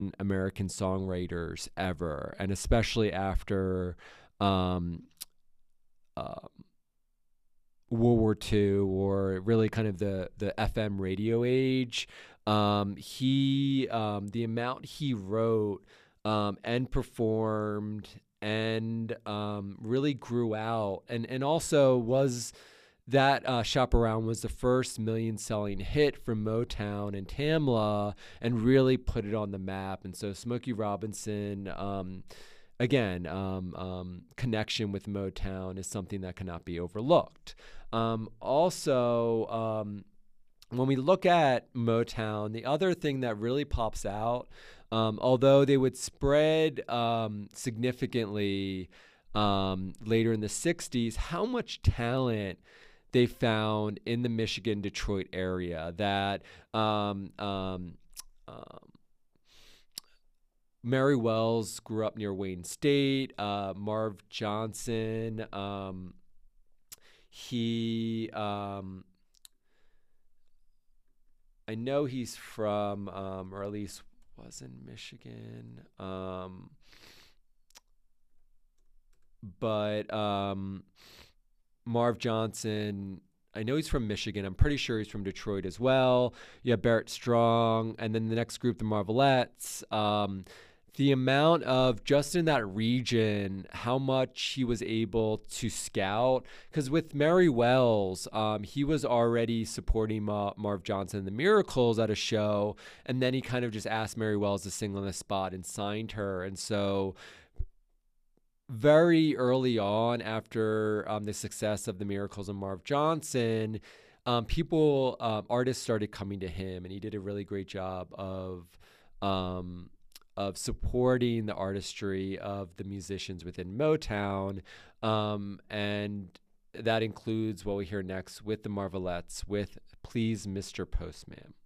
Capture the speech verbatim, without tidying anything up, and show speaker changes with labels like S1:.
S1: American songwriters ever, and especially after um, uh, World War Two, or really kind of the the F M radio age. Um, he um, the amount he wrote um, and performed and um, really grew out, and and also was that uh, Shop Around was the first million selling hit from Motown and Tamla, and really put it on the map. And so Smokey Robinson, um, again, um, um, connection with Motown is something that cannot be overlooked. Um, also, um, when we look at Motown, the other thing that really pops out, um, although they would spread um, significantly um, later in the sixties, how much talent they found in the Michigan, Detroit area that um, um, um, Mary Wells grew up near Wayne State. Uh, Marv Johnson, um, he, um, I know he's from, um, or at least was in Michigan. Um, but um, Marv Johnson, I know he's from Michigan. I'm pretty sure he's from Detroit as well. You have Barrett Strong, and then the next group, the Marvelettes. Um, the amount of, just in that region, how much he was able to scout. Because with Mary Wells, um, he was already supporting Ma- Marv Johnson and the Miracles at a show, and then he kind of just asked Mary Wells to sing on the spot and signed her. And so very early on, after um, the success of the Miracles and Marv Johnson, um, people, um, artists started coming to him, and he did a really great job of um, of supporting the artistry of the musicians within Motown, um, and that includes what we hear next with the Marvelettes with "Please, Mister Postman."